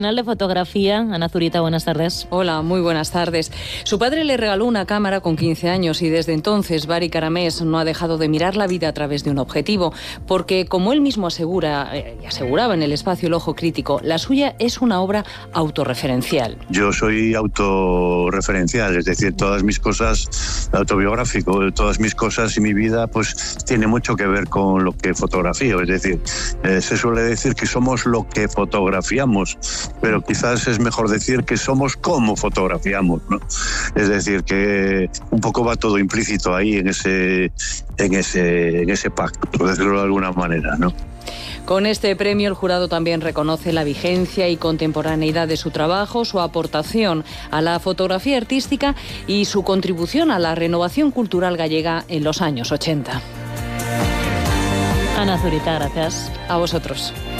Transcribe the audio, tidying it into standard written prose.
De Fotografía, Ana Zurita, buenas tardes. Hola, muy buenas tardes. Su padre le regaló una cámara con 15 años y desde entonces Bari Caramés no ha dejado de mirar la vida a través de un objetivo, porque como él mismo aseguraba en el espacio El Ojo Crítico, la suya es una obra autorreferencial. Yo soy autorreferencial, es decir, todas mis cosas, autobiográfico, todas mis cosas y mi vida pues tiene mucho que ver con lo que fotografío, es decir, se suele decir que somos lo que fotografiamos, pero quizás es mejor decir que somos como fotografiamos, ¿no? Es decir, que un poco va todo implícito ahí en ese pacto, por decirlo de alguna manera, ¿no? Con este premio el jurado también reconoce la vigencia y contemporaneidad de su trabajo, su aportación a la fotografía artística y su contribución a la renovación cultural gallega en los años 80. Ana Zurita, gracias. A vosotros.